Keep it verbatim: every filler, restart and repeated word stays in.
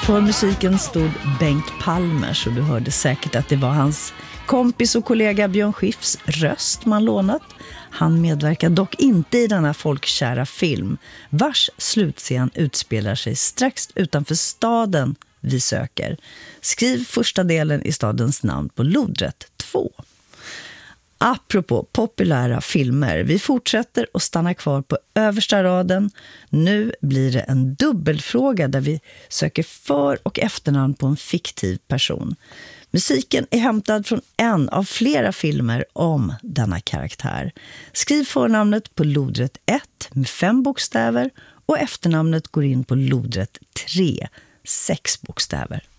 För musiken stod Bengt Palmers och du hörde säkert att det var hans kompis och kollega Björn Skifs röst man lånat. Han medverkar dock inte i denna folkkära film, vars slutscen utspelar sig strax utanför staden vi söker. Skriv första delen i stadens namn på lodrätt två. Apropå populära filmer, vi fortsätter och stannar kvar på översta raden. Nu blir det en dubbelfråga där vi söker för- och efternamn på en fiktiv person. Musiken är hämtad från en av flera filmer om denna karaktär. Skriv förnamnet på lodrätt ett med fem bokstäver och efternamnet går in på lodrätt tre, sex bokstäver.